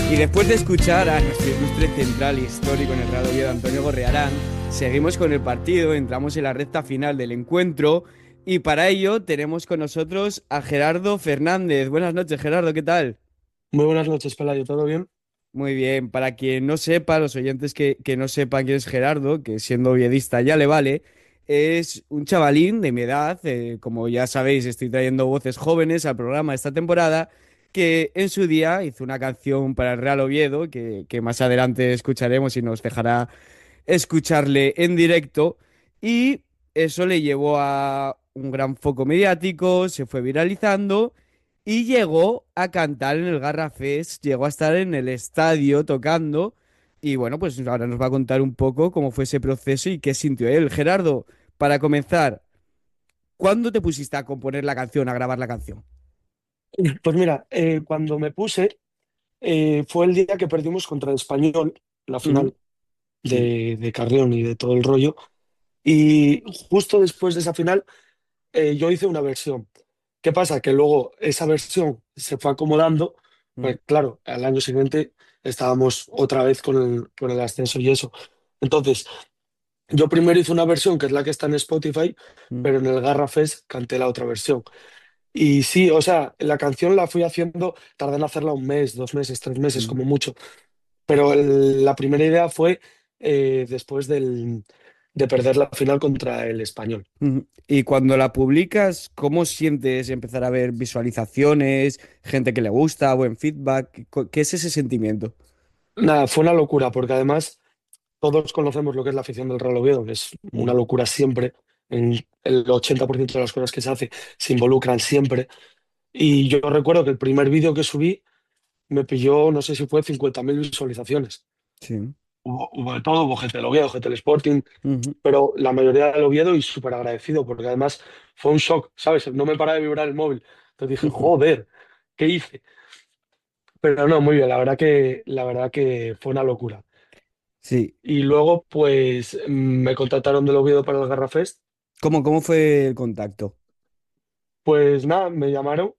Y después de escuchar a nuestro ilustre central histórico en el Real Oviedo, Antonio Gorriarán, seguimos con el partido, entramos en la recta final del encuentro y para ello tenemos con nosotros a Gerardo Fernández. Buenas noches, Gerardo, ¿qué tal? Muy buenas noches, Pelayo, ¿todo bien? Muy bien, para quien no sepa, los oyentes que no sepan quién es Gerardo, que siendo oviedista ya le vale, es un chavalín de mi edad, como ya sabéis, estoy trayendo voces jóvenes al programa esta temporada, que en su día hizo una canción para el Real Oviedo, que más adelante escucharemos y nos dejará escucharle en directo, y eso le llevó a un gran foco mediático, se fue viralizando. Y llegó a cantar en el Garra Fest, llegó a estar en el estadio tocando. Y bueno, pues ahora nos va a contar un poco cómo fue ese proceso y qué sintió él. Gerardo, para comenzar, ¿cuándo te pusiste a componer la canción, a grabar la canción? Pues mira, cuando me puse, fue el día que perdimos contra el Español, la Ujú. final Sí. de Carrión y de todo el rollo. Y justo después de esa final, yo hice una versión. ¿Qué pasa? Que luego esa versión se fue acomodando, Ujú. pues claro, al año siguiente estábamos otra vez con el ascenso y eso. Entonces, yo primero hice una versión que es la que está en Spotify, Ujú. pero en el Garra Fest canté la otra versión. Y sí, o sea, la canción la fui haciendo, tardé en hacerla un mes, 2 meses, 3 meses, Ujú. como mucho. Pero la primera idea fue después de perder la final contra el Español. Ujú. Y cuando la publicas, ¿cómo sientes empezar a ver visualizaciones, gente que le gusta, buen feedback? ¿Qué es ese sentimiento? Nada, fue una locura, porque además todos conocemos lo que es la afición del Real Oviedo, que es una Ujú. locura siempre. En el 80% de las cosas que se hace se involucran siempre. Y yo recuerdo que el primer vídeo que subí me pilló, no sé si fue 50.000 visualizaciones. Sí. Hubo de todo, hubo gente del Oviedo, gente del Sporting, Ujú. pero la mayoría del Oviedo y súper agradecido, porque además fue un shock, ¿sabes? No me para de vibrar el móvil. Entonces dije, joder, ¿qué hice? Pero no, muy bien, la verdad que fue una locura. Sí. Y luego, pues, me contactaron del Oviedo para el Garra Fest. ¿Cómo fue el contacto? Pues nada, me llamaron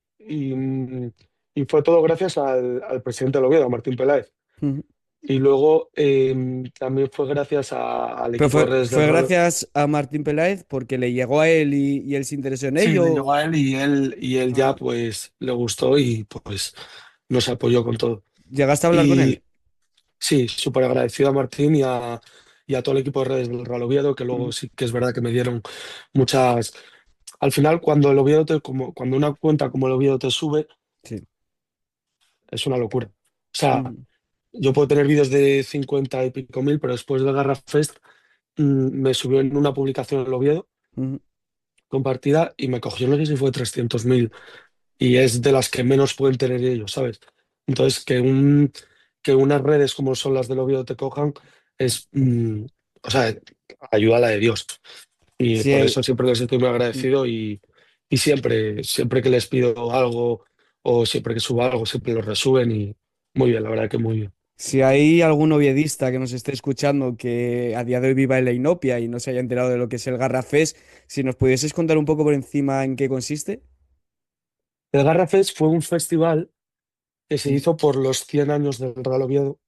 y fue todo gracias al presidente del Oviedo, a Martín Peláez. Ujú. Y luego también fue gracias al Pero equipo de redes del fue Real. gracias a Martín Peláez porque le llegó a él y él se interesó en Sí, le ello. llegó a él y él ya Ah, pues le gustó y pues nos apoyó con todo. ¿llegaste a hablar con él? Y sí, súper agradecido a Martín y a todo el equipo de redes del Real Oviedo, que luego Ujú. sí que es verdad que me dieron muchas. Al final, cuando el Oviedo cuando una cuenta como el Oviedo te sube, Sí. es una locura. O sea, Ujú. yo puedo tener vídeos de 50 y pico mil, pero después del Garra Fest me subió en una publicación el Oviedo Ujú. compartida y me cogió, no sé si fue 300.000 y es de las que menos pueden tener ellos, ¿sabes? Entonces, que unas redes como son las del Oviedo te cojan es, o sea, ayuda a la de Dios. Y Sí, por eso siempre les estoy muy mm, agradecido y siempre que les pido algo o siempre que subo algo, siempre lo resuben y muy bien, la verdad que muy bien. si hay algún oviedista que nos esté escuchando que a día de hoy viva en la inopia y no se haya enterado de lo que es el Garrafés, si nos pudieses contar un poco por encima en qué consiste. El Garra Fest fue un festival que se Ujú. hizo por los 100 años del Real Oviedo,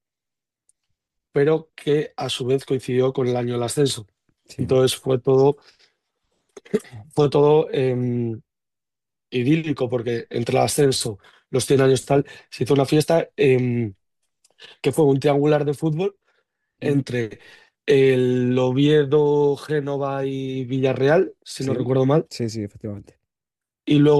pero que a su vez coincidió con el año del ascenso. Sí. Entonces fue todo idílico porque entre el ascenso, los 100 años tal, se hizo una fiesta que fue un triangular de fútbol Ujú. entre el Oviedo, Génova y Villarreal, si no Sí. recuerdo mal. Sí, sí, efectivamente. Y luego